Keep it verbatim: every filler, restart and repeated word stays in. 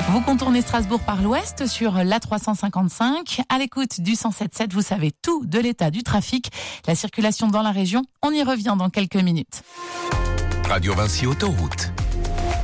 Vous contournez Strasbourg par l'ouest sur l'A trois cent cinquante-cinq. À l'écoute du cent sept sept, vous savez tout de l'état du trafic, la circulation dans la région. On y revient dans quelques minutes. Radio Vinci Autoroute.